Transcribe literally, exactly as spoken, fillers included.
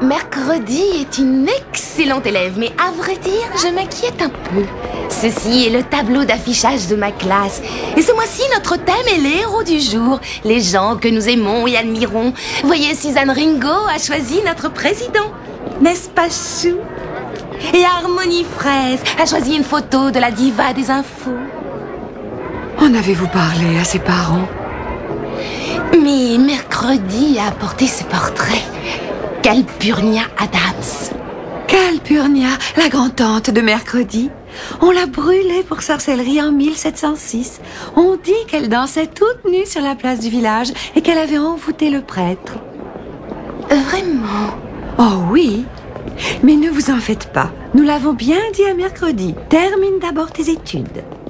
Mercredi est une excellente élève, mais à vrai dire, je m'inquiète un peu. Ceci est le tableau d'affichage de ma classe. Et ce mois-ci, notre thème est les héros du jour, les gens que nous aimons et admirons. Voyez, Suzanne Ringo a choisi notre président. N'est-ce pas chou? Et Harmonie Fraise a choisi une photo de la diva des infos. En avez-vous parlé à ses parents? Mais Mercredi a apporté ce portrait. Calpurnia Adams. Calpurnia, la grand-tante de Mercredi. On l'a brûlée pour sorcellerie en mille sept cent six. On dit qu'elle dansait toute nue sur la place du village et qu'elle avait envoûté le prêtre. Vraiment? Oh oui. Mais ne vous en faites pas. Nous l'avons bien dit à Mercredi. Termine d'abord tes études.